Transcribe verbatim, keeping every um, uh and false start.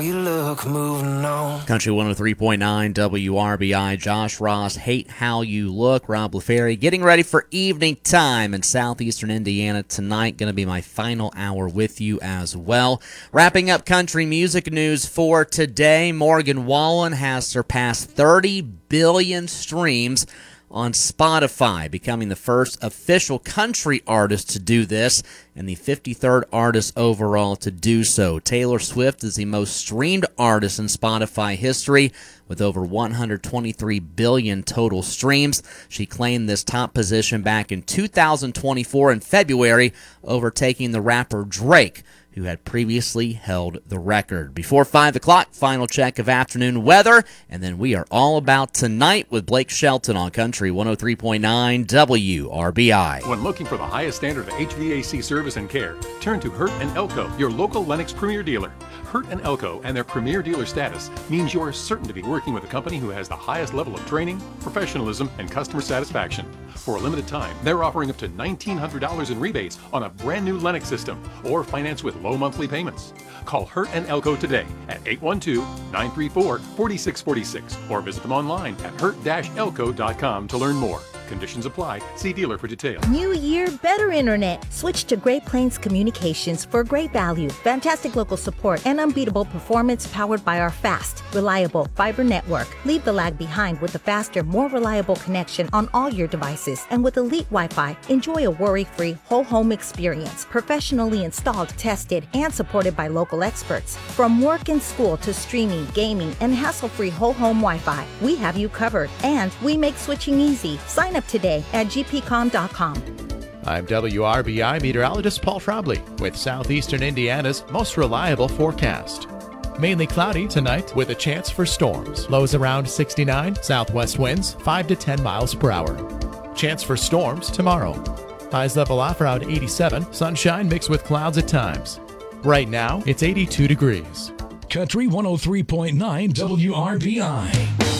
You look, moving on. Country one oh three point nine W R B I. Josh Ross, Hate How You Look. Rob LaFerry getting ready for evening time in southeastern Indiana tonight. Going to be my final hour with you as well. Wrapping up country music news for today. Morgan Wallen has surpassed thirty billion streams on Spotify, becoming the first official country artist to do this and the fifty-third artist overall to do so. Taylor Swift is the most streamed artist in Spotify history with over one hundred twenty-three billion total streams. She claimed this top position back in two thousand twenty-four in February, overtaking the rapper Drake, who had previously held the record. Before five o'clock, final check of afternoon weather, and then we are all about tonight with Blake Shelton on Country one oh three point nine W R B I. When looking for the highest standard of H V A C service and care, turn to Hurt and Elko, your local Lennox Premier dealer. Hurt and Elko and their Premier dealer status means you are certain to be working with a company who has the highest level of training, professionalism, and customer satisfaction. For a limited time, they're offering up to nineteen hundred dollars in rebates on a brand new Lennox system or finance with low monthly payments. Call Hurt and Elko today at eight one two, nine three four, four six four six or visit them online at hurt dash elko dot com to learn more. Conditions apply. See dealer for details. New year, better internet. Switch to Great Plains Communications for great value, fantastic local support, and unbeatable performance powered by our fast, reliable fiber network. Leave the lag behind with a faster, more reliable connection on all your devices. And with Elite Wi-Fi, enjoy a worry-free whole home experience, professionally installed, tested, and supported by local experts. From work and school to streaming, gaming, and hassle-free whole home Wi-Fi, we have you covered. And we make switching easy. Sign up today at g p com dot com. I'm W R B I meteorologist Paul Trombley with Southeastern Indiana's most reliable forecast. Mainly cloudy tonight with a chance for storms. Lows around sixty-nine, southwest winds five to ten miles per hour. Chance for storms tomorrow. Highs level off around eighty-seven, sunshine mixed with clouds at times. Right now, it's eighty-two degrees. Country one oh three point nine W R B I.